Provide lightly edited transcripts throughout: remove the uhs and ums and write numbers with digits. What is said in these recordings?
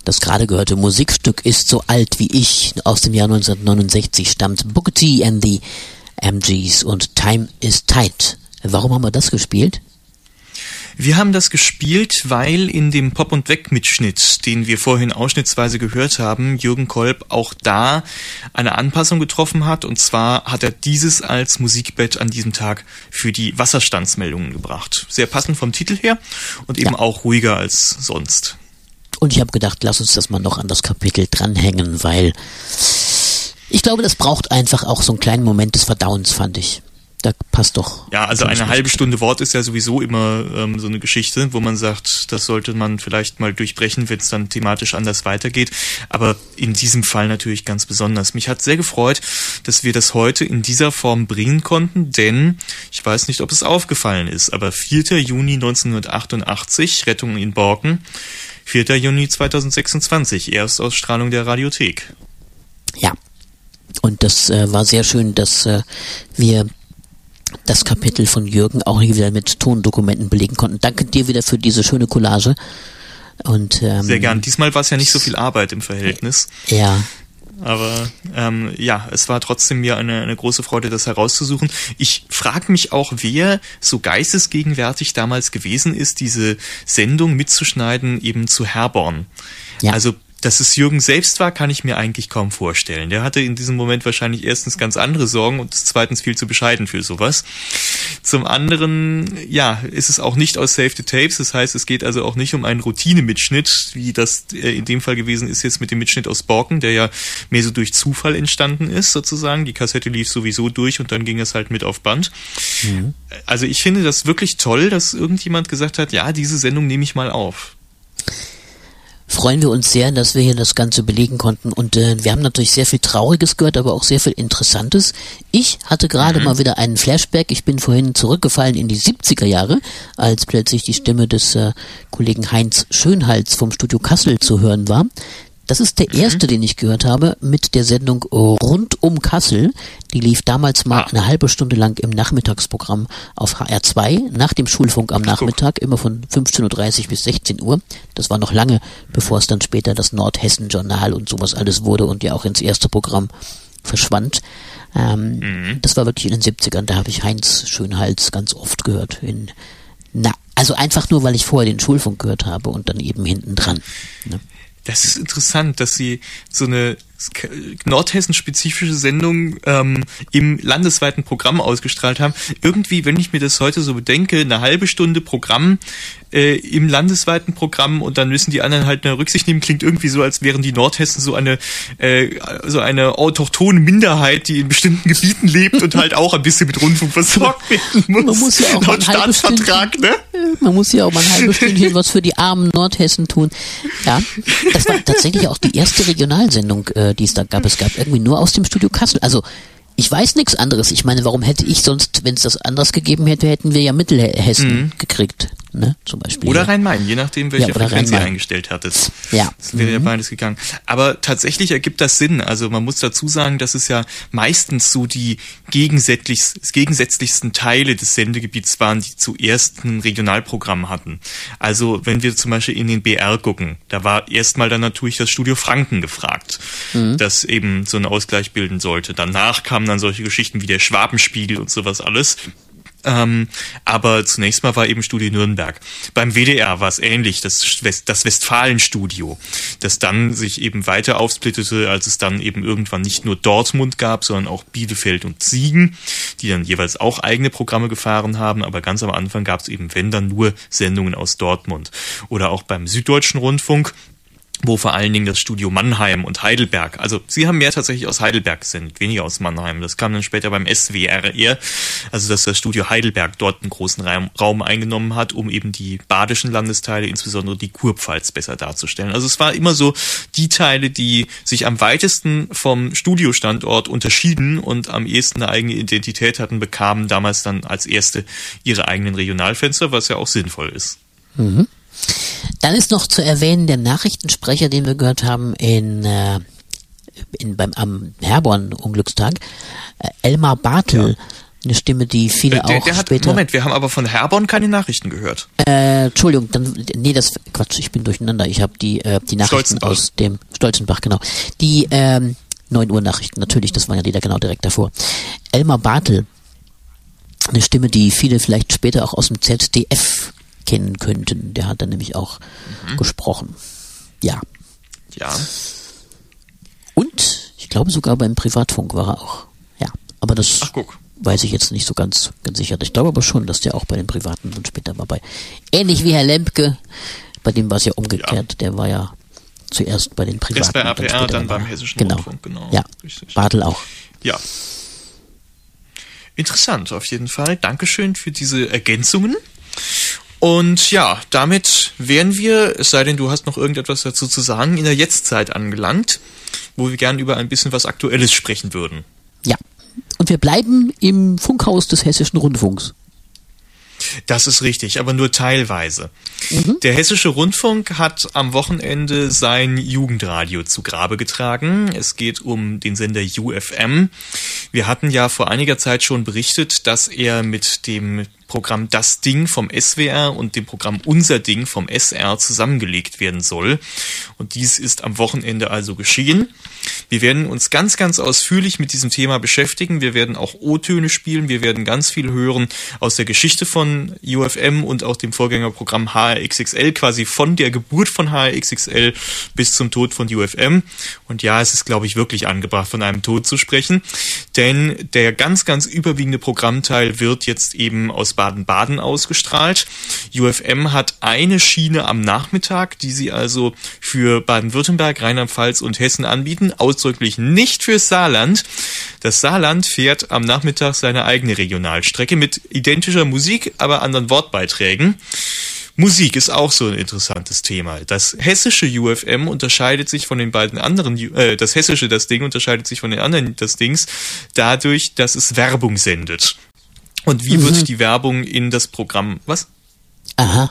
Das gerade gehörte Musikstück ist so alt wie ich, aus dem Jahr 1969 stammt Booker T and the MGs und Time is Tight. Warum haben wir das gespielt? Wir haben das gespielt, weil in dem Pop- und Weg-Mitschnitt, den wir vorhin ausschnittsweise gehört haben, Jürgen Kolb auch da eine Anpassung getroffen hat. Und zwar hat er dieses als Musikbett an diesem Tag für die Wasserstandsmeldungen gebracht. Sehr passend vom Titel her und eben auch ruhiger als sonst. Und ich habe gedacht, lass uns das mal noch an das Kapitel dranhängen, weil ich glaube, das braucht einfach auch so einen kleinen Moment des Verdauens, fand ich. Da passt doch. Ja, also eine halbe Stunde Wort ist ja sowieso immer so eine Geschichte, wo man sagt, das sollte man vielleicht mal durchbrechen, wenn es dann thematisch anders weitergeht. Aber in diesem Fall natürlich ganz besonders. Mich hat sehr gefreut, dass wir das heute in dieser Form bringen konnten, denn ich weiß nicht, ob es aufgefallen ist, aber 4. Juni 1988, Rettung in Borken, 4. Juni 2026, Erstausstrahlung der Radiothek. Ja, und das war sehr schön, dass wir das Kapitel von Jürgen auch hier wieder mit Tondokumenten belegen konnten. Danke dir wieder für diese schöne Collage. Und sehr gern. Diesmal war es ja nicht so viel Arbeit im Verhältnis. Ja. Aber es war trotzdem mir eine große Freude, das herauszusuchen. Ich frage mich auch, wer so geistesgegenwärtig damals gewesen ist, diese Sendung mitzuschneiden, eben zu Herborn. Ja. Also, dass es Jürgen selbst war, kann ich mir eigentlich kaum vorstellen. Der hatte in diesem Moment wahrscheinlich erstens ganz andere Sorgen und zweitens viel zu bescheiden für sowas. Zum anderen, ist es auch nicht aus Save the Tapes. Das heißt, es geht also auch nicht um einen Routine-Mitschnitt, wie das in dem Fall gewesen ist jetzt mit dem Mitschnitt aus Borken, der ja mehr so durch Zufall entstanden ist, sozusagen. Die Kassette lief sowieso durch und dann ging es halt mit auf Band. Mhm. Also ich finde das wirklich toll, dass irgendjemand gesagt hat, ja, diese Sendung nehme ich mal auf. Freuen wir uns sehr, dass wir hier das Ganze belegen konnten und wir haben natürlich sehr viel Trauriges gehört, aber auch sehr viel Interessantes. Ich hatte gerade mal wieder einen Flashback, ich bin vorhin zurückgefallen in die 70er Jahre, als plötzlich die Stimme des Kollegen Heinz Schönhals vom Studio Kassel zu hören war. Das ist der erste, den ich gehört habe, mit der Sendung Rund um Kassel. Die lief damals mal eine halbe Stunde lang im Nachmittagsprogramm auf HR2, nach dem Schulfunk am Nachmittag, immer von 15.30 Uhr bis 16 Uhr. Das war noch lange, bevor es dann später das Nordhessen-Journal und sowas alles wurde und ja auch ins erste Programm verschwand. Das war wirklich in den 70ern, da habe ich Heinz Schönhals ganz oft gehört. Also einfach nur, weil ich vorher den Schulfunk gehört habe und dann eben hinten dran. Ne? Das ist interessant, dass Sie so eine nordhessen-spezifische Sendung im landesweiten Programm ausgestrahlt haben. Irgendwie, wenn ich mir das heute so bedenke, eine halbe Stunde Programm im landesweiten Programm und dann müssen die anderen halt eine Rücksicht nehmen, klingt irgendwie so, als wären die Nordhessen so eine autochthone Minderheit, die in bestimmten Gebieten lebt und halt auch ein bisschen mit Rundfunk versorgt werden muss. Man muss ja auch mal Staatsvertrag, ne? Man muss ja auch mal ein halbes Stündchen was für die armen Nordhessen tun. Ja, das war tatsächlich auch die erste Regionalsendung, die es da gab. Es gab irgendwie nur aus dem Studio Kassel. Also ich weiß nichts anderes. Ich meine, warum hätte ich sonst, wenn es das anders gegeben hätte, hätten wir ja Mittelhessen gekriegt, ne? Zum Beispiel. Oder Rhein-Main, je nachdem, welche Frequenz ihr eingestellt hattet. Ja. Das wäre ja beides gegangen. Aber tatsächlich ergibt das Sinn. Also man muss dazu sagen, dass es ja meistens so die gegensätzlichsten Teile des Sendegebiets waren, die zuerst ein Regionalprogramm hatten. Also wenn wir zum Beispiel in den BR gucken, da war erstmal dann natürlich das Studio Franken gefragt, das eben so einen Ausgleich bilden sollte. Danach kamen dann solche Geschichten wie der Schwabenspiegel und sowas alles. Aber zunächst mal war eben Studio Nürnberg. Beim WDR war es ähnlich, das Westfalenstudio, das dann sich eben weiter aufsplittete, als es dann eben irgendwann nicht nur Dortmund gab, sondern auch Bielefeld und Siegen, die dann jeweils auch eigene Programme gefahren haben, aber ganz am Anfang gab es eben, wenn dann, nur Sendungen aus Dortmund. Oder auch beim Süddeutschen Rundfunk, wo vor allen Dingen das Studio Mannheim und Heidelberg, also sie haben mehr tatsächlich aus Heidelberg gesendet, weniger aus Mannheim. Das kam dann später beim SWR eher, also dass das Studio Heidelberg dort einen großen Raum eingenommen hat, um eben die badischen Landesteile, insbesondere die Kurpfalz, besser darzustellen. Also es war immer so die Teile, die sich am weitesten vom Studiostandort unterschieden und am ehesten eine eigene Identität hatten, bekamen damals dann als erste ihre eigenen Regionalfenster, was ja auch sinnvoll ist. Mhm. Dann ist noch zu erwähnen der Nachrichtensprecher, den wir gehört haben am Herborn-Unglückstag, Elmar Bartel. Eine Stimme, die viele später... Moment, wir haben aber von Herborn keine Nachrichten gehört. Entschuldigung, Quatsch, ich bin durcheinander. Ich habe die Nachrichten aus dem Stolzenbach, genau. Die 9 Uhr Nachrichten, natürlich, das waren ja die da genau direkt davor. Elmar Bartel, eine Stimme, die viele vielleicht später auch aus dem ZDF kennen könnten. Der hat dann nämlich auch gesprochen. Ja. Ja. Und ich glaube sogar beim Privatfunk war er auch. Ja, aber das... Ach, guck. Weiß ich jetzt nicht so ganz sicher. Ich glaube aber schon, dass der auch bei den Privaten dann später war bei. Ähnlich wie Herr Lemke, bei dem war es ja umgekehrt. Ja. Der war ja zuerst bei den Privaten. Erst bei RPR, dann beim Hessischen Rundfunk, genau. Ja, richtig. Bartel auch. Ja. Interessant, auf jeden Fall. Dankeschön für diese Ergänzungen. Und ja, damit wären wir, es sei denn, du hast noch irgendetwas dazu zu sagen, in der Jetztzeit angelangt, wo wir gern über ein bisschen was Aktuelles sprechen würden. Ja. Und wir bleiben im Funkhaus des Hessischen Rundfunks. Das ist richtig, aber nur teilweise. Der Hessische Rundfunk hat am Wochenende sein Jugendradio zu Grabe getragen. Es geht um den Sender UFM. Wir hatten ja vor einiger Zeit schon berichtet, dass er mit dem Programm Das Ding vom SWR und dem Programm Unser Ding vom SR zusammengelegt werden soll. Und dies ist am Wochenende also geschehen. Wir werden uns ganz, ganz ausführlich mit diesem Thema beschäftigen. Wir werden auch O-Töne spielen. Wir werden ganz viel hören aus der Geschichte von UFM und auch dem Vorgängerprogramm HRXXL, quasi von der Geburt von HRXXL bis zum Tod von UFM. Und ja, es ist, glaube ich, wirklich angebracht, von einem Tod zu sprechen. Denn der ganz, ganz überwiegende Programmteil wird jetzt eben aus Baden-Baden ausgestrahlt. UFM hat eine Schiene am Nachmittag, die sie also für Baden-Württemberg, Rheinland-Pfalz und Hessen anbieten, ausdrücklich nicht fürs Saarland. Das Saarland fährt am Nachmittag seine eigene Regionalstrecke mit identischer Musik, aber anderen Wortbeiträgen. Musik ist auch so ein interessantes Thema. Das hessische UFM unterscheidet sich von den beiden anderen, das hessische Das Ding unterscheidet sich von den anderen Das Dings dadurch, dass es Werbung sendet. Und wie wird die Werbung in das Programm, was? Aha.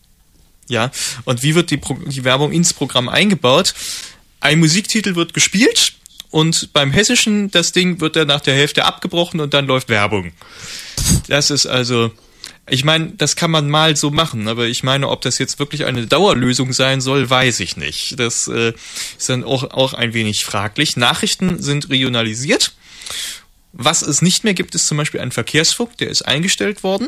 Ja, und wie wird die Werbung ins Programm eingebaut? Ein Musiktitel wird gespielt und beim hessischen Das Ding wird er nach der Hälfte abgebrochen und dann läuft Werbung. Das ist also, ich meine, das kann man mal so machen, aber ich meine, ob das jetzt wirklich eine Dauerlösung sein soll, weiß ich nicht. Das ist dann auch ein wenig fraglich. Nachrichten sind regionalisiert. Was es nicht mehr gibt, ist zum Beispiel ein Verkehrsfunk, der ist eingestellt worden.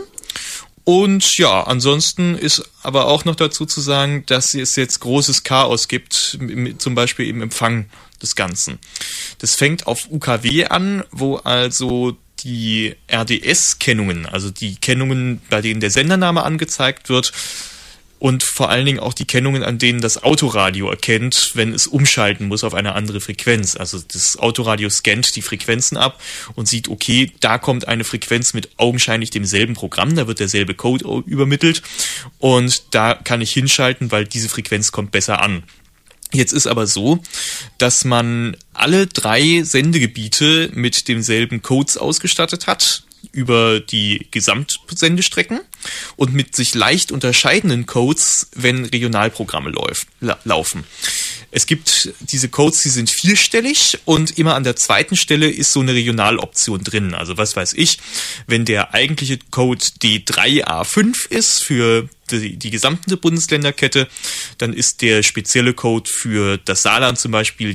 Und ja, ansonsten ist aber auch noch dazu zu sagen, dass es jetzt großes Chaos gibt, zum Beispiel im Empfang des Ganzen. Das fängt auf UKW an, wo also die RDS-Kennungen, also die Kennungen, bei denen der Sendername angezeigt wird, und vor allen Dingen auch die Kennungen, an denen das Autoradio erkennt, wenn es umschalten muss auf eine andere Frequenz. Also das Autoradio scannt die Frequenzen ab und sieht, okay, da kommt eine Frequenz mit augenscheinlich demselben Programm, da wird derselbe Code übermittelt und da kann ich hinschalten, weil diese Frequenz kommt besser an. Jetzt ist aber so, dass man alle 3 Sendegebiete mit demselben Codes ausgestattet hat über die Gesamtsendestrecken und mit sich leicht unterscheidenden Codes, wenn Regionalprogramme laufen. Es gibt diese Codes, die sind 4-stellig und immer an der zweiten Stelle ist so eine Regionaloption drin. Also was weiß ich, wenn der eigentliche Code D3A5 ist für die gesamte Bundesländerkette, dann ist der spezielle Code für das Saarland zum Beispiel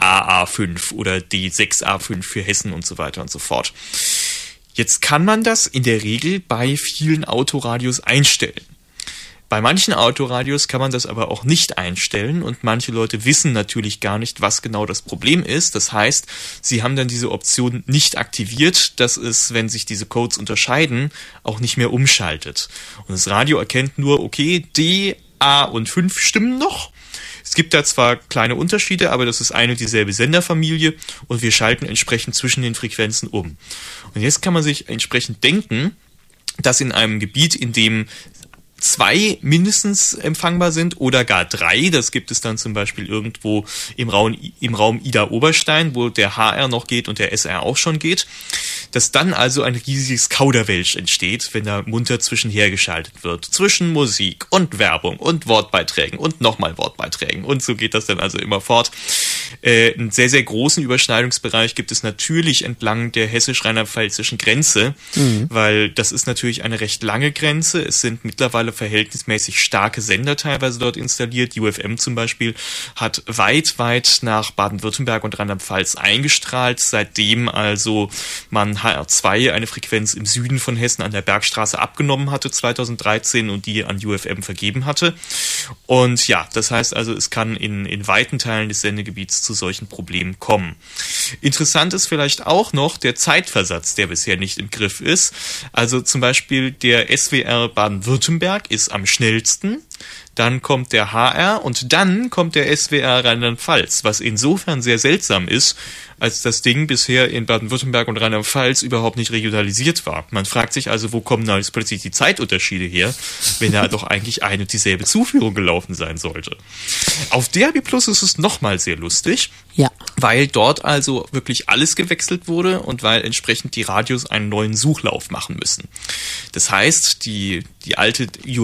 DAA5 oder D6A5 für Hessen und so weiter und so fort. Jetzt kann man das in der Regel bei vielen Autoradios einstellen. Bei manchen Autoradios kann man das aber auch nicht einstellen und manche Leute wissen natürlich gar nicht, was genau das Problem ist. Das heißt, sie haben dann diese Option nicht aktiviert, dass es, wenn sich diese Codes unterscheiden, auch nicht mehr umschaltet. Und das Radio erkennt nur, okay, D, A und 5 stimmen noch. Es gibt da zwar kleine Unterschiede, aber das ist eine und dieselbe Senderfamilie und wir schalten entsprechend zwischen den Frequenzen um. Und jetzt kann man sich entsprechend denken, dass in einem Gebiet, in dem 2 mindestens empfangbar sind oder gar 3, das gibt es dann zum Beispiel irgendwo im Raum Ida-Oberstein, wo der HR noch geht und der SR auch schon geht, dass dann also ein riesiges Kauderwelsch entsteht, wenn da munter zwischenher geschaltet wird. Zwischen Musik und Werbung und Wortbeiträgen und nochmal Wortbeiträgen und so geht das dann also immer fort. Einen sehr, sehr großen Überschneidungsbereich gibt es natürlich entlang der hessisch-rheinland-pfälzischen Grenze, weil das ist natürlich eine recht lange Grenze. Es sind mittlerweile verhältnismäßig starke Sender teilweise dort installiert. Die UFM zum Beispiel hat weit nach Baden-Württemberg und Rheinland-Pfalz eingestrahlt, seitdem also man HR2, eine Frequenz im Süden von Hessen an der Bergstraße, abgenommen hatte 2013 und die an UFM vergeben hatte. Und ja, das heißt also, es kann in weiten Teilen des Sendegebiets zu solchen Problemen kommen. Interessant ist vielleicht auch noch der Zeitversatz, der bisher nicht im Griff ist. Also zum Beispiel der SWR Baden-Württemberg ist am schnellsten. Dann kommt der HR und dann kommt der SWR Rheinland-Pfalz, was insofern sehr seltsam ist, als das Ding bisher in Baden-Württemberg und Rheinland-Pfalz überhaupt nicht regionalisiert war. Man fragt sich also, wo kommen da jetzt plötzlich die Zeitunterschiede her, wenn da doch eigentlich eine und dieselbe Zuführung gelaufen sein sollte. Auf DAB+ ist es nochmal sehr lustig, weil dort also wirklich alles gewechselt wurde und weil entsprechend die Radios einen neuen Suchlauf machen müssen. Das heißt, die alte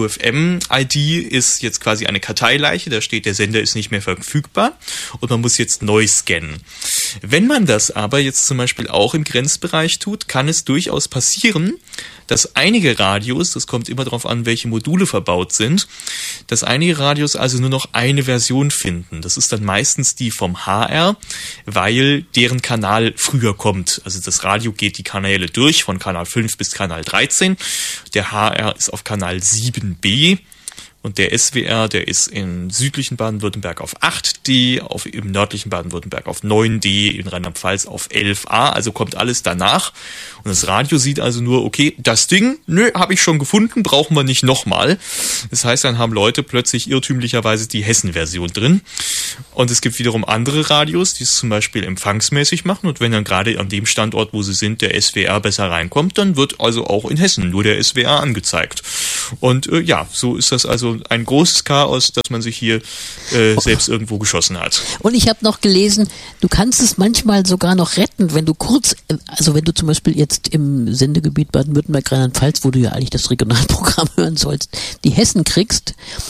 UFM-ID ist jetzt quasi eine Karteileiche, da steht, der Sender ist nicht mehr verfügbar und man muss jetzt neu scannen. Wenn man das aber jetzt zum Beispiel auch im Grenzbereich tut, kann es durchaus passieren, dass einige Radios, das kommt immer darauf an, welche Module verbaut sind, dass einige Radios also nur noch eine Version finden. Das ist dann meistens die vom HR, weil deren Kanal früher kommt. Also das Radio geht die Kanäle durch, von Kanal 5 bis Kanal 13. Der HR ist auf Kanal 7b. Und der SWR, der ist im südlichen Baden-Württemberg auf 8D, im nördlichen Baden-Württemberg auf 9D, in Rheinland-Pfalz auf 11A, also kommt alles danach. Und das Radio sieht also nur, okay, das Ding, habe ich schon gefunden, brauchen wir nicht nochmal. Das heißt, dann haben Leute plötzlich irrtümlicherweise die Hessen-Version drin. Und es gibt wiederum andere Radios, die es zum Beispiel empfangsmäßig machen. Und wenn dann gerade an dem Standort, wo sie sind, der SWR besser reinkommt, dann wird also auch in Hessen nur der SWR angezeigt. Und so ist das also ein großes Chaos, dass man sich hier selbst irgendwo geschossen hat. Und ich habe noch gelesen, du kannst es manchmal sogar noch retten, wenn du wenn du zum Beispiel jetzt im Sendegebiet Baden-Württemberg, Rheinland-Pfalz, wo du ja eigentlich das Regionalprogramm hören sollst, die Hessen kriegst,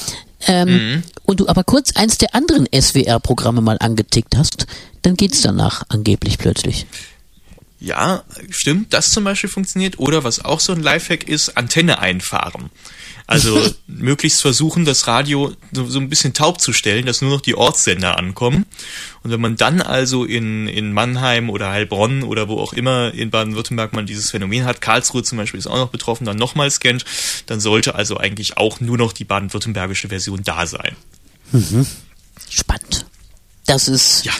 und du aber kurz eins der anderen SWR-Programme mal angetickt hast, dann geht's danach angeblich plötzlich. Ja, stimmt, das zum Beispiel funktioniert. Oder was auch so ein Lifehack ist, Antenne einfahren. Also möglichst versuchen, das Radio so ein bisschen taub zu stellen, dass nur noch die Ortssender ankommen. Und wenn man dann also in Mannheim oder Heilbronn oder wo auch immer in Baden-Württemberg man dieses Phänomen hat, Karlsruhe zum Beispiel ist auch noch betroffen, dann nochmal scannt, dann sollte also eigentlich auch nur noch die baden-württembergische Version da sein. Mhm. Spannend. Das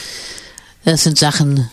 sind Sachen,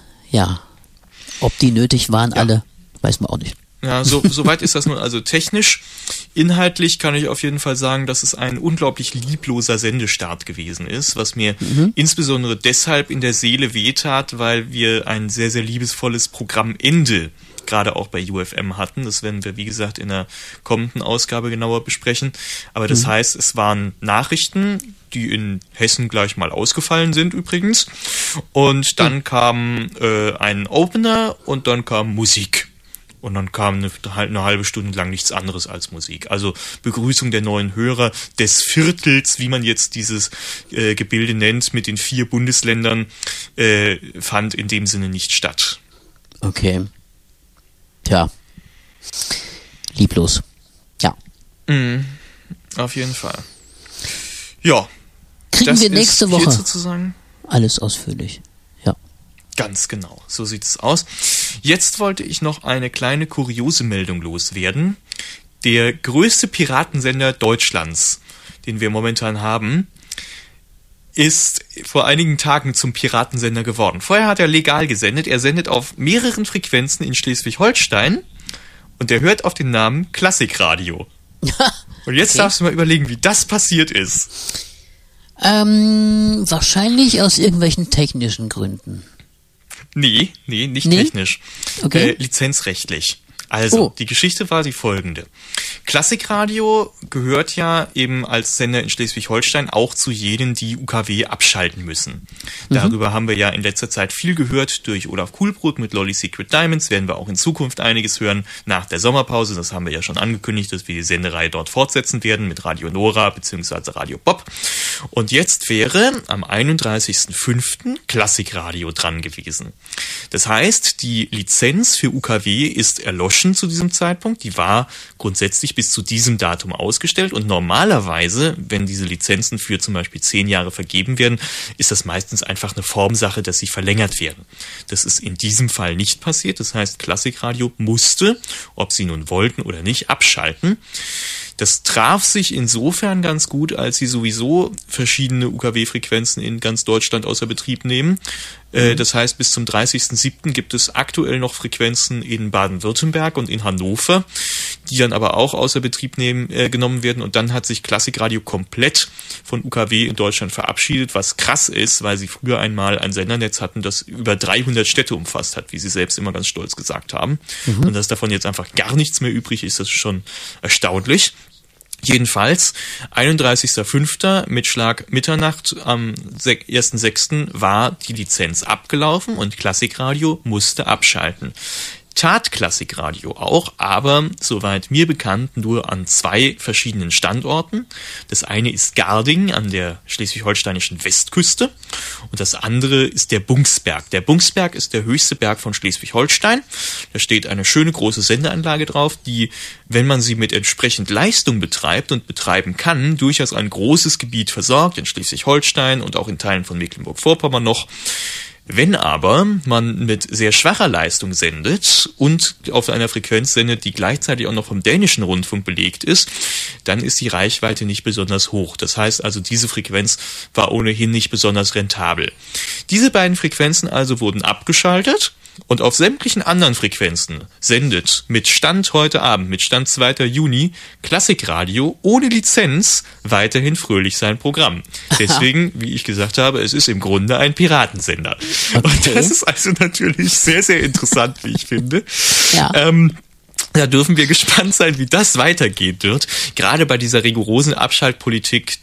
ob die nötig waren, alle, weiß man auch nicht. Ja, soweit ist das nun also technisch. Inhaltlich kann ich auf jeden Fall sagen, dass es ein unglaublich liebloser Sendestart gewesen ist, was mir insbesondere deshalb in der Seele wehtat, weil wir ein sehr, sehr liebesvolles Programmende gerade auch bei UFM hatten. Das werden wir, wie gesagt, in der kommenden Ausgabe genauer besprechen. Aber das heißt, es waren Nachrichten, die in Hessen gleich mal ausgefallen sind übrigens. Und dann kam ein Opener und dann kam Musik. Und dann kam eine halbe Stunde lang nichts anderes als Musik. Also Begrüßung der neuen Hörer des Viertels, wie man jetzt dieses Gebilde nennt, mit den 4 Bundesländern, fand in dem Sinne nicht statt. Okay. Tja. Lieblos. Ja. Auf jeden Fall. Ja. Kriegen wir nächste Woche sozusagen alles ausführlich. Ja. Ganz genau, so sieht es aus. Jetzt wollte ich noch eine kleine kuriose Meldung loswerden. Der größte Piratensender Deutschlands, den wir momentan haben, ist vor einigen Tagen zum Piratensender geworden. Vorher hat er legal gesendet. Er sendet auf mehreren Frequenzen in Schleswig-Holstein und er hört auf den Namen Klassikradio. Und jetzt darfst du mal überlegen, wie das passiert ist. Wahrscheinlich aus irgendwelchen technischen Gründen. Nee, nicht technisch. Okay. Lizenzrechtlich. Also, die Geschichte war die folgende. Klassikradio gehört ja eben als Sender in Schleswig-Holstein auch zu jenen, die UKW abschalten müssen. Darüber haben wir ja in letzter Zeit viel gehört durch Olaf Kuhlbrot mit Lolly Secret Diamonds. Werden wir auch in Zukunft einiges hören nach der Sommerpause. Das haben wir ja schon angekündigt, dass wir die Sendereihe dort fortsetzen werden mit Radio Nora bzw. Radio Bob. Und jetzt wäre am 31.05. Klassikradio dran gewesen. Das heißt, die Lizenz für UKW ist erloschen zu diesem Zeitpunkt. Die war grundsätzlich bis zu diesem Datum ausgestellt und normalerweise, wenn diese Lizenzen für zum Beispiel 10 Jahre vergeben werden, ist das meistens einfach eine Formsache, dass sie verlängert werden. Das ist in diesem Fall nicht passiert. Das heißt, Klassikradio musste, ob sie nun wollten oder nicht, abschalten. Das traf sich insofern ganz gut, als sie sowieso verschiedene UKW-Frequenzen in ganz Deutschland außer Betrieb nehmen. Das heißt, bis zum 30.07. gibt es aktuell noch Frequenzen in Baden-Württemberg und in Hannover, die dann aber auch außer Betrieb genommen werden. Und dann hat sich Klassikradio komplett von UKW in Deutschland verabschiedet, was krass ist, weil sie früher einmal ein Sendernetz hatten, das über 300 Städte umfasst hat, wie sie selbst immer ganz stolz gesagt haben. Und dass davon jetzt einfach gar nichts mehr übrig ist, das ist schon erstaunlich. Jedenfalls, 31.05. mit Schlag Mitternacht am 1.06. war die Lizenz abgelaufen und Klassikradio musste abschalten. Tat Klassikradio auch, aber soweit mir bekannt nur an 2 verschiedenen Standorten. Das eine ist Garding an der schleswig-holsteinischen Westküste und das andere ist der Bungsberg. Der Bungsberg ist der höchste Berg von Schleswig-Holstein. Da steht eine schöne große Sendeanlage drauf, die, wenn man sie mit entsprechend Leistung betreibt und betreiben kann, durchaus ein großes Gebiet versorgt, in Schleswig-Holstein und auch in Teilen von Mecklenburg-Vorpommern noch. Wenn aber man mit sehr schwacher Leistung sendet und auf einer Frequenz sendet, die gleichzeitig auch noch vom dänischen Rundfunk belegt ist, dann ist die Reichweite nicht besonders hoch. Das heißt also, diese Frequenz war ohnehin nicht besonders rentabel. Diese beiden Frequenzen also wurden abgeschaltet und auf sämtlichen anderen Frequenzen sendet mit Stand heute Abend, mit Stand 2. Juni, Klassikradio ohne Lizenz weiterhin fröhlich sein Programm. Deswegen, wie ich gesagt habe, es ist im Grunde ein Piratensender. Okay. Und das ist also natürlich sehr, sehr interessant, wie ich finde. Ja. Da dürfen wir gespannt sein, wie das weitergehen wird. Gerade bei dieser rigorosen Abschaltpolitik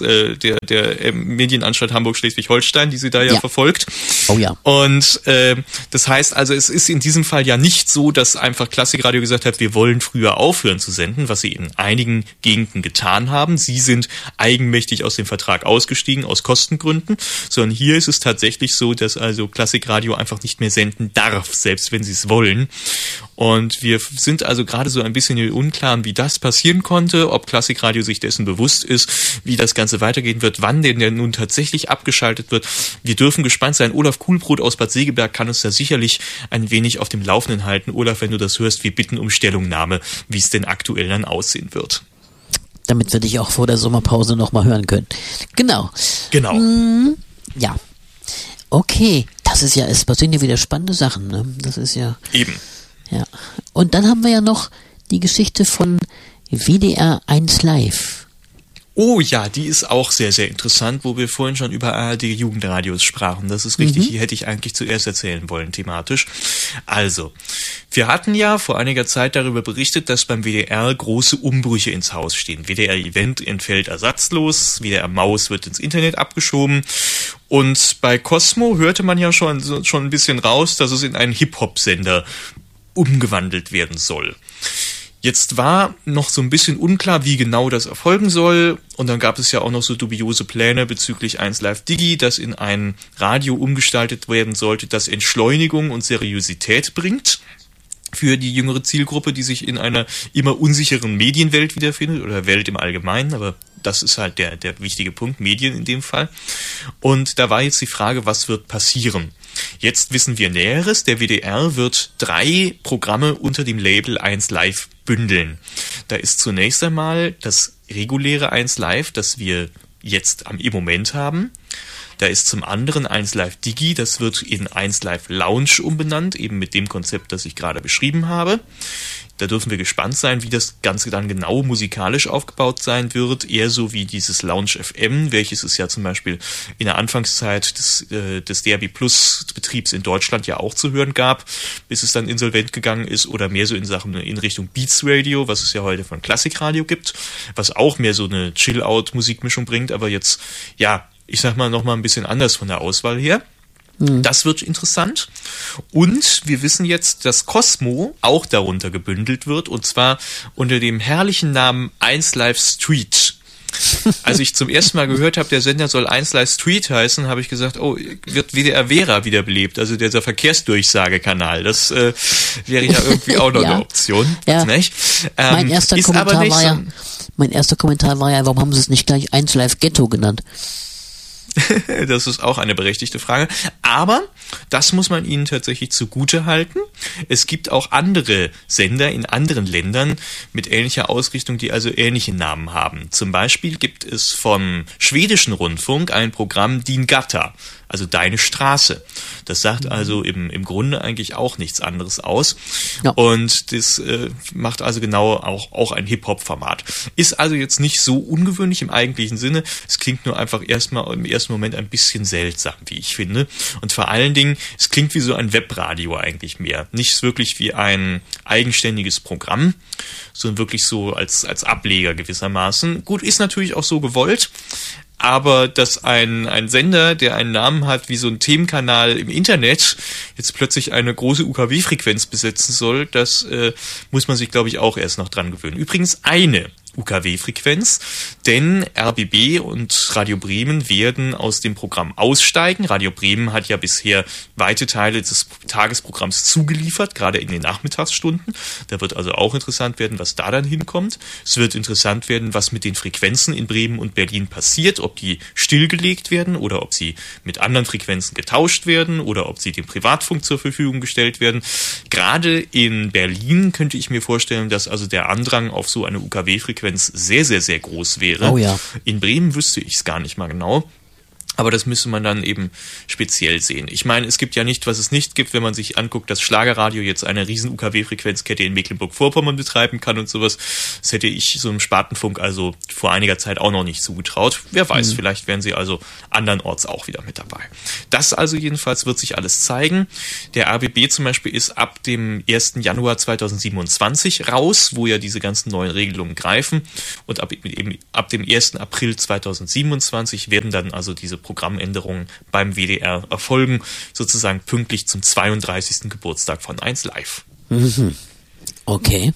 der Medienanstalt Hamburg-Schleswig-Holstein, die sie da ja verfolgt. Oh ja. Und das heißt also, es ist in diesem Fall ja nicht so, dass einfach Klassikradio gesagt hat, wir wollen früher aufhören zu senden, was sie in einigen Gegenden getan haben. Sie sind eigenmächtig aus dem Vertrag ausgestiegen, aus Kostengründen. Sondern hier ist es tatsächlich so, dass also Klassikradio einfach nicht mehr senden darf, selbst wenn sie es wollen. Und wir sind also gerade so ein bisschen im Unklaren, wie das passieren konnte, ob Klassikradio sich dessen bewusst ist, wie das Ganze weitergehen wird, wann denn der nun tatsächlich abgeschaltet wird. Wir dürfen gespannt sein. Olaf Kuhlbrot aus Bad Segeberg kann uns da sicherlich ein wenig auf dem Laufenden halten. Olaf, wenn du das hörst, wir bitten um Stellungnahme, wie es denn aktuell dann aussehen wird. Damit wir dich auch vor der Sommerpause nochmal hören können. Genau. Ja. Okay. Es passieren ja wieder spannende Sachen, ne? Das ist ja... Eben. Ja. Und dann haben wir ja noch die Geschichte von WDR 1 Live. Oh ja, die ist auch sehr, sehr interessant, wo wir vorhin schon über ARD-Jugendradios sprachen. Das ist richtig, die hätte ich eigentlich zuerst erzählen wollen, thematisch. Also, wir hatten ja vor einiger Zeit darüber berichtet, dass beim WDR große Umbrüche ins Haus stehen. WDR-Event entfällt ersatzlos, WDR-Maus wird ins Internet abgeschoben. Und bei Cosmo hörte man ja schon ein bisschen raus, dass es in einen Hip-Hop-Sender umgewandelt werden soll. Jetzt war noch so ein bisschen unklar, wie genau das erfolgen soll. Und dann gab es ja auch noch so dubiose Pläne bezüglich 1 Live Digi, das in ein Radio umgestaltet werden sollte, das Entschleunigung und Seriosität bringt für die jüngere Zielgruppe, die sich in einer immer unsicheren Medienwelt wiederfindet oder Welt im Allgemeinen, aber das ist halt der wichtige Punkt, Medien in dem Fall. Und da war jetzt die Frage, was wird passieren? Jetzt wissen wir Näheres. Der WDR wird 3 Programme unter dem Label 1 Live bündeln. Da ist zunächst einmal das reguläre 1 Live, das wir jetzt im Moment haben. Da ist zum anderen 1 Live Digi, das wird in 1 Live Lounge umbenannt, eben mit dem Konzept, das ich gerade beschrieben habe. Da dürfen wir gespannt sein, wie das Ganze dann genau musikalisch aufgebaut sein wird. Eher so wie dieses Lounge FM, welches es ja zum Beispiel in der Anfangszeit des DRB Plus Betriebs in Deutschland ja auch zu hören gab, bis es dann insolvent gegangen ist, oder mehr so in Richtung Beats Radio, was es ja heute von Klassikradio gibt, was auch mehr so eine Chill-Out-Musikmischung bringt, aber jetzt, ja, ich sag mal, nochmal ein bisschen anders von der Auswahl her. Das wird interessant. Und wir wissen jetzt, dass Cosmo auch darunter gebündelt wird, und zwar unter dem herrlichen Namen 1Live Street. Als ich zum ersten Mal gehört habe, der Sender soll 1Live Street heißen, habe ich gesagt, oh, wird WDR Vera wiederbelebt, also dieser Verkehrsdurchsagekanal. Das wäre ja irgendwie auch noch eine Option. Ja. Nicht? Mein erster Kommentar war ja, warum haben sie es nicht gleich 1Live Ghetto genannt? Das ist auch eine berechtigte Frage. Aber das muss man ihnen tatsächlich zugute halten. Es gibt auch andere Sender in anderen Ländern mit ähnlicher Ausrichtung, die also ähnliche Namen haben. Zum Beispiel gibt es vom schwedischen Rundfunk ein Programm Din Gata, also Deine Straße. Das sagt also im Grunde eigentlich auch nichts anderes aus. Ja. Und das macht also genau auch ein Hip-Hop-Format. Ist also jetzt nicht so ungewöhnlich im eigentlichen Sinne. Es klingt nur einfach erstmal im ersten Moment ein bisschen seltsam, wie ich finde. Und vor allen Dingen, es klingt wie so ein Webradio eigentlich mehr. Nicht wirklich wie ein eigenständiges Programm, sondern wirklich so als Ableger gewissermaßen. Gut, ist natürlich auch so gewollt. Aber dass ein Sender, der einen Namen hat wie so ein Themenkanal im Internet, jetzt plötzlich eine große UKW-Frequenz besetzen soll, das muss man sich, glaube ich, auch erst noch dran gewöhnen. Übrigens eine UKW-Frequenz, denn RBB und Radio Bremen werden aus dem Programm aussteigen. Radio Bremen hat ja bisher weite Teile des Tagesprogramms zugeliefert, gerade in den Nachmittagsstunden. Da wird also auch interessant werden, was da dann hinkommt. Es wird interessant werden, was mit den Frequenzen in Bremen und Berlin passiert, ob die stillgelegt werden oder ob sie mit anderen Frequenzen getauscht werden oder ob sie dem Privatfunk zur Verfügung gestellt werden. Gerade in Berlin könnte ich mir vorstellen, dass also der Andrang auf so eine UKW-Frequenz sehr, sehr, sehr groß wäre. Oh ja. In Bremen wüsste ich es gar nicht mal genau. Aber das müsste man dann eben speziell sehen. Ich meine, es gibt ja nicht, was es nicht gibt, wenn man sich anguckt, dass Schlagerradio jetzt eine riesen UKW-Frequenzkette in Mecklenburg-Vorpommern betreiben kann und sowas. Das hätte ich so im Spartenfunk also vor einiger Zeit auch noch nicht zugetraut. Wer weiß, vielleicht wären sie also andernorts auch wieder mit dabei. Das also jedenfalls wird sich alles zeigen. Der RBB zum Beispiel ist ab dem 1. Januar 2027 raus, wo ja diese ganzen neuen Regelungen greifen. Und ab dem 1. April 2027 werden dann also diese Programmänderungen beim WDR erfolgen, sozusagen pünktlich zum 32. Geburtstag von 1Live. Okay.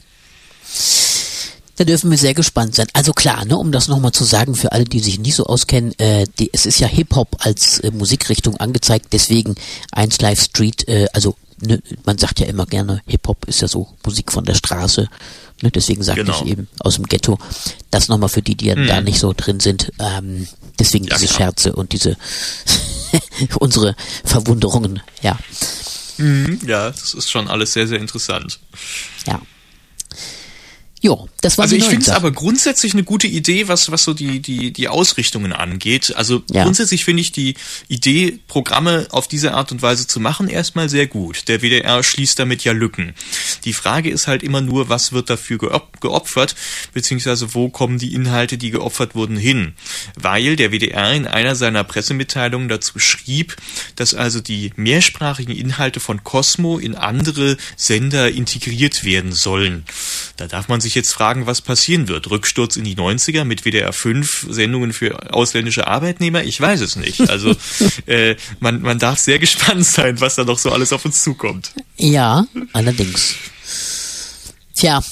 Da dürfen wir sehr gespannt sein. Also klar, ne, um das nochmal zu sagen, für alle, die sich nicht so auskennen, es ist ja Hip-Hop als Musikrichtung angezeigt, deswegen 1Live Street, also ne, man sagt ja immer gerne, Hip-Hop ist ja so Musik von der Straße, ne, deswegen sagte ich eben aus dem Ghetto. Das nochmal für die da nicht so drin sind, deswegen ja, diese Scherze und diese unsere Verwunderungen, ja. Ja, das ist schon alles sehr, sehr interessant. Ja. Jo, das war also ich finde es aber grundsätzlich eine gute Idee, was so die Ausrichtungen angeht. Also grundsätzlich finde ich die Idee, Programme auf diese Art und Weise zu machen, erstmal sehr gut. Der WDR schließt damit ja Lücken. Die Frage ist halt immer nur, was wird dafür geopfert, beziehungsweise wo kommen die Inhalte, die geopfert wurden, hin? Weil der WDR in einer seiner Pressemitteilungen dazu schrieb, dass also die mehrsprachigen Inhalte von Cosmo in andere Sender integriert werden sollen. Da darf man sich jetzt fragen, was passieren wird. Rücksturz in die 90er mit WDR 5 Sendungen für ausländische Arbeitnehmer? Ich weiß es nicht. Also man darf sehr gespannt sein, was da noch so alles auf uns zukommt. Ja, allerdings. Tja.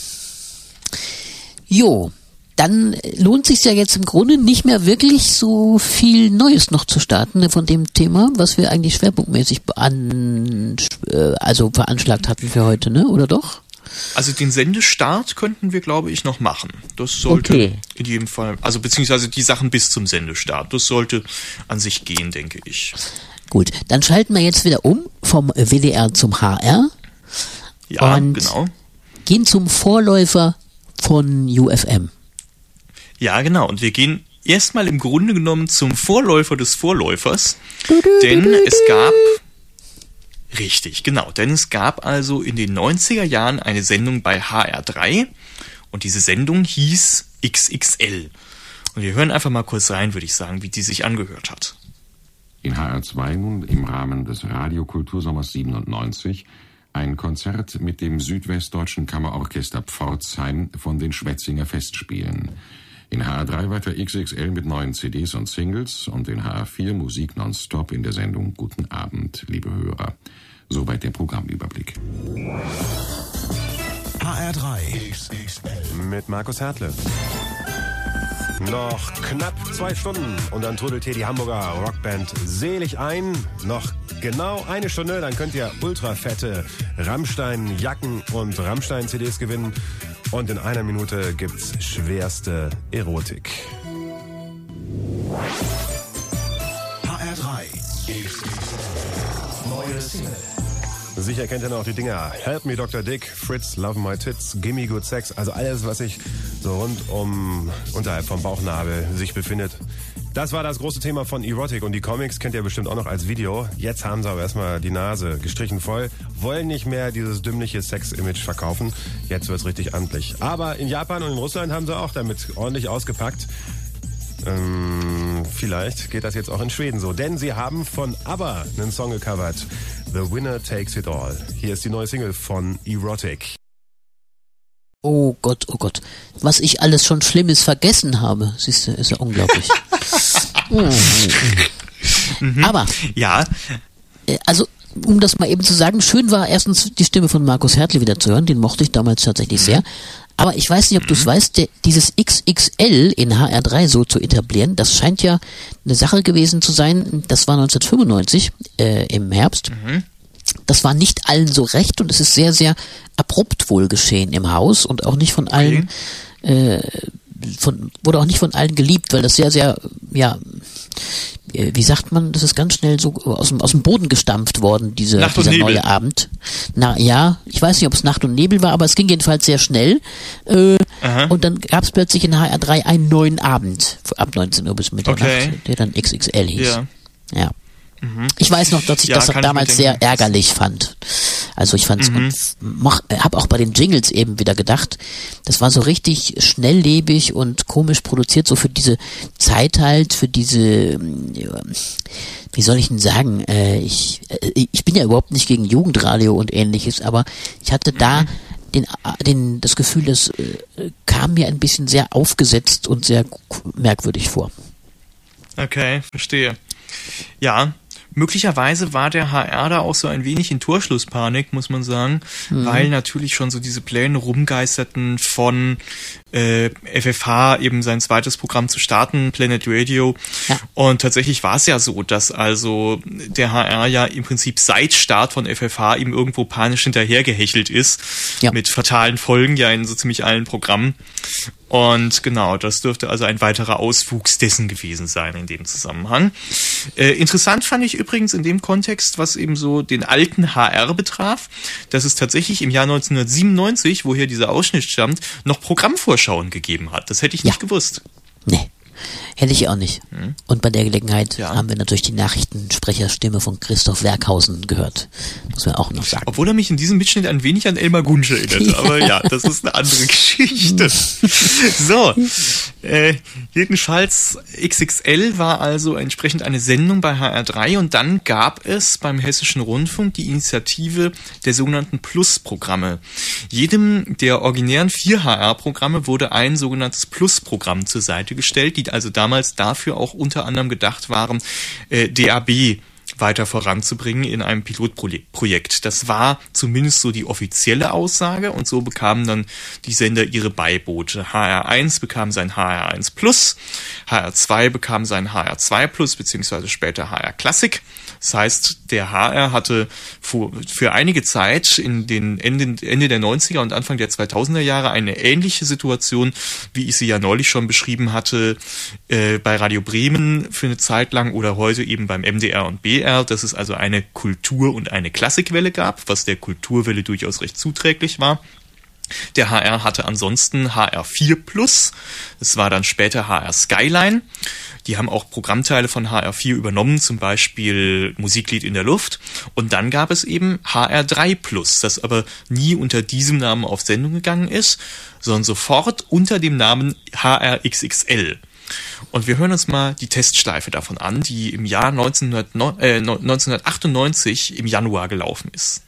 Jo, dann lohnt sich ja jetzt im Grunde nicht mehr wirklich so viel Neues noch zu starten von dem Thema, was wir eigentlich schwerpunktmäßig veranschlagt hatten für heute, ne? Oder doch? Also den Sendestart könnten wir, glaube ich, noch machen. Das sollte in jedem Fall, also beziehungsweise die Sachen bis zum Sendestart, das sollte an sich gehen, denke ich. Gut, dann schalten wir jetzt wieder um vom WDR zum HR. Ja, und genau. Gehen zum Vorläufer von UFM. Ja, genau. Und wir gehen erstmal im Grunde genommen zum Vorläufer des Vorläufers, denn es gab... Richtig, genau. Denn es gab also in den 90er Jahren eine Sendung bei HR3 und diese Sendung hieß XXL. Und wir hören einfach mal kurz rein, würde ich sagen, wie die sich angehört hat. In HR2 nun im Rahmen des Radiokultursommers 97 ein Konzert mit dem Südwestdeutschen Kammerorchester Pforzheim von den Schwetzinger Festspielen. In HR3 weiter XXL mit neuen CDs und Singles und in HR4 Musik nonstop in der Sendung Guten Abend, liebe Hörer. Soweit der Programmüberblick. HR3 XXL mit Markus Hertle. Noch knapp 2 Stunden und dann trudelt hier die Hamburger Rockband selig ein. Noch genau 1 Stunde, dann könnt ihr ultrafette Rammstein-Jacken und Rammstein-CDs gewinnen. Und in 1 Minute gibt's schwerste Erotik. HR3 neue Single. Sicher kennt ihr noch die Dinger Help Me Dr. Dick, Fritz, Love My Tits, Gimme Good Sex, also alles, was sich so rund unterhalb vom Bauchnabel sich befindet. Das war das große Thema von Erotic und die Comics kennt ihr bestimmt auch noch als Video. Jetzt haben sie aber erstmal die Nase gestrichen voll, wollen nicht mehr dieses dümmliche Sex-Image verkaufen. Jetzt wird's richtig amtlich. Aber in Japan und in Russland haben sie auch damit ordentlich ausgepackt. Vielleicht geht das jetzt auch in Schweden so, denn sie haben von ABBA einen Song gecovert. The Winner Takes It All. Hier ist die neue Single von Erotic. Oh Gott, was ich alles schon Schlimmes vergessen habe. Siehst du, ist ja unglaublich. Aber, ja, also, um das mal eben zu sagen, schön war erstens die Stimme von Markus Hertle wieder zu hören, den mochte ich damals tatsächlich sehr. Aber ich weiß nicht, ob du es weißt, dieses XXL in HR3 so zu etablieren, das scheint ja eine Sache gewesen zu sein, das war 1995 im Herbst. Das war nicht allen so recht und es ist sehr, sehr abrupt wohl geschehen im Haus und auch nicht von allen, wurde auch nicht von allen geliebt, weil das sehr, sehr, ja, wie sagt man, das ist ganz schnell so aus dem Boden gestampft worden, dieser neue Abend. Ja, ich weiß nicht, ob es Nacht und Nebel war, aber es ging jedenfalls sehr schnell. Und dann gab es plötzlich in HR3 einen neuen Abend, ab 19 Uhr bis Mitternacht, der dann XXL hieß. Ja. Ich weiß noch, dass ich das damals sehr ärgerlich fand. Also ich fand's und habe auch bei den Jingles eben wieder gedacht, das war so richtig schnelllebig und komisch produziert, so für diese Zeit halt, für diese, wie soll ich denn sagen, ich bin ja überhaupt nicht gegen Jugendradio und ähnliches, aber ich hatte da das Gefühl, das kam mir ein bisschen sehr aufgesetzt und sehr merkwürdig vor. Okay, verstehe. Ja, möglicherweise war der HR da auch so ein wenig in Torschlusspanik, muss man sagen, weil natürlich schon so diese Pläne rumgeisterten von FFH eben sein zweites Programm zu starten, Planet Radio. Ja. Und tatsächlich war es ja so, dass also der HR ja im Prinzip seit Start von FFH ihm irgendwo panisch hinterhergehechelt ist, mit fatalen Folgen ja in so ziemlich allen Programmen. Und genau, das dürfte also ein weiterer Auswuchs dessen gewesen sein in dem Zusammenhang. Interessant fand ich übrigens in dem Kontext, was eben so den alten HR betraf, dass es tatsächlich im Jahr 1997, woher dieser Ausschnitt stammt, noch Programmvorschauen gegeben hat. Das hätte ich nicht gewusst. Nee. Hätte ich auch nicht. Und bei der Gelegenheit haben wir natürlich die Nachrichtensprecherstimme von Christoph Werkhausen gehört. Muss man auch noch sagen. Obwohl er mich in diesem Mitschnitt ein wenig an Elmar Gunsch erinnert. Aber ja, das ist eine andere Geschichte. So, jedenfalls XXL war also entsprechend eine Sendung bei HR3 und dann gab es beim Hessischen Rundfunk die Initiative der sogenannten Plus-Programme. Jedem der originären 4 HR-Programme wurde ein sogenanntes Plus-Programm zur Seite gestellt, die also damals dafür auch unter anderem gedacht waren, DAB weiter voranzubringen in einem Pilotprojekt. Das war zumindest so die offizielle Aussage und so bekamen dann die Sender ihre Beiboote. HR1 bekam sein HR1 Plus, HR2 bekam sein HR2 Plus, beziehungsweise später HR Classic. Das heißt, der HR hatte für einige Zeit in den Ende der 90er und Anfang der 2000er Jahre eine ähnliche Situation, wie ich sie ja neulich schon beschrieben hatte, bei Radio Bremen für eine Zeit lang oder heute eben beim MDR und BR, dass es also eine Kultur- und eine Klassikwelle gab, was der Kulturwelle durchaus recht zuträglich war. Der HR hatte ansonsten HR4 Plus, das war dann später HR Skyline. Die haben auch Programmteile von HR4 übernommen, zum Beispiel Musiklied in der Luft. Und dann gab es eben HR3 Plus, das aber nie unter diesem Namen auf Sendung gegangen ist, sondern sofort unter dem Namen HRXXL. Und wir hören uns mal die Testschleife davon an, die im Jahr 1998 im Januar gelaufen ist.